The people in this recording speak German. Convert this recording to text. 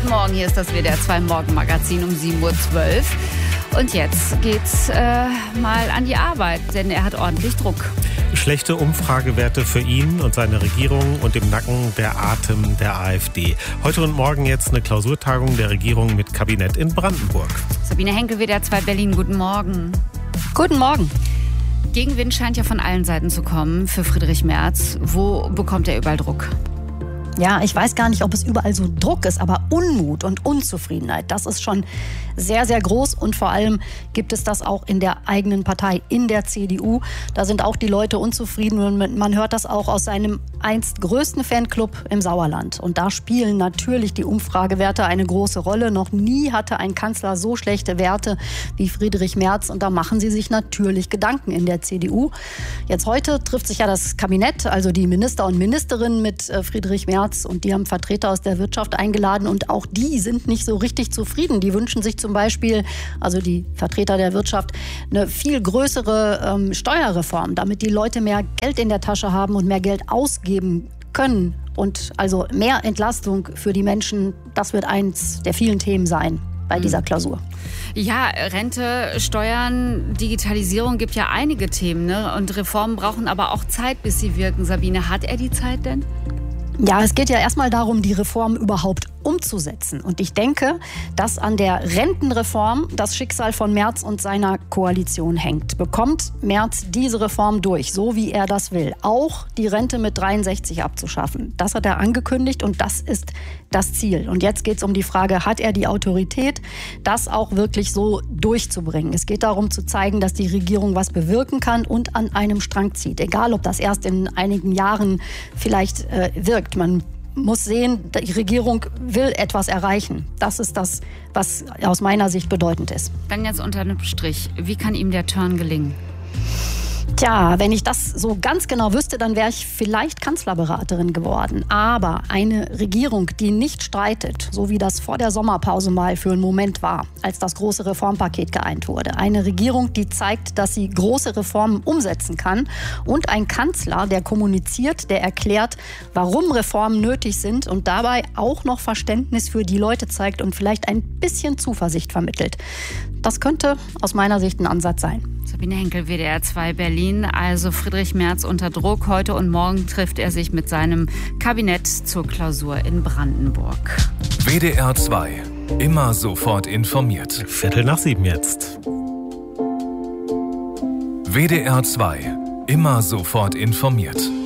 Guten Morgen, hier ist das WDR 2 Morgenmagazin um 7:12 Uhr. Und jetzt geht's mal an die Arbeit, denn er hat ordentlich Druck. Schlechte Umfragewerte für ihn und seine Regierung und im Nacken der Atem der AfD. Heute und morgen jetzt eine Klausurtagung der Regierung mit Kabinett in Brandenburg. Sabine Henkel, WDR 2 Berlin, guten Morgen. Guten Morgen. Gegenwind scheint ja von allen Seiten zu kommen für Friedrich Merz. Wo bekommt er überall Druck? Ja, ich weiß gar nicht, ob es überall so Druck ist, aber Unmut und Unzufriedenheit, das ist schon sehr, sehr groß. Und vor allem gibt es das auch in der eigenen Partei, in der CDU. Da sind auch die Leute unzufrieden und man hört das auch aus seinem einst größten Fanclub im Sauerland. Und da spielen natürlich die Umfragewerte eine große Rolle. Noch nie hatte ein Kanzler so schlechte Werte wie Friedrich Merz. Und da machen sie sich natürlich Gedanken in der CDU. Jetzt heute trifft sich ja das Kabinett, also die Minister und Ministerinnen mit Friedrich Merz. Und die haben Vertreter aus der Wirtschaft eingeladen und auch die sind nicht so richtig zufrieden. Die wünschen sich zum Beispiel, also die Vertreter der Wirtschaft, eine viel größere Steuerreform, damit die Leute mehr Geld in der Tasche haben und mehr Geld ausgeben können. Und also mehr Entlastung für die Menschen, das wird eins der vielen Themen sein bei dieser Klausur. Ja, Rente, Steuern, Digitalisierung gibt ja einige Themen, ne? Und Reformen brauchen aber auch Zeit, bis sie wirken. Sabine, hat er die Zeit denn? Ja, es geht ja erstmal darum, die Reform überhaupt umzusetzen. Und ich denke, dass an der Rentenreform das Schicksal von Merz und seiner Koalition hängt. Bekommt Merz diese Reform durch, so wie er das will, auch die Rente mit 63 abzuschaffen? Das hat er angekündigt und das ist das Ziel. Und jetzt geht es um die Frage, hat er die Autorität, das auch wirklich so durchzubringen? Es geht darum zu zeigen, dass die Regierung was bewirken kann und an einem Strang zieht. Egal, ob das erst in einigen Jahren vielleicht wirkt. Man muss sehen, die Regierung will etwas erreichen. Das ist das, was aus meiner Sicht bedeutend ist. Dann jetzt unter einem Strich. Wie kann ihm der Turn gelingen? Tja, wenn ich das so ganz genau wüsste, dann wäre ich vielleicht Kanzlerberaterin geworden. Aber eine Regierung, die nicht streitet, so wie das vor der Sommerpause mal für einen Moment war, als das große Reformpaket geeint wurde. Eine Regierung, die zeigt, dass sie große Reformen umsetzen kann. Und ein Kanzler, der kommuniziert, der erklärt, warum Reformen nötig sind und dabei auch noch Verständnis für die Leute zeigt und vielleicht ein bisschen Zuversicht vermittelt. Das könnte aus meiner Sicht ein Ansatz sein. Sabine Henkel, WDR 2 Berlin. Also Friedrich Merz unter Druck. Heute und morgen trifft er sich mit seinem Kabinett zur Klausur in Brandenburg. WDR 2. Immer sofort informiert. 7:15 jetzt. WDR 2. Immer sofort informiert.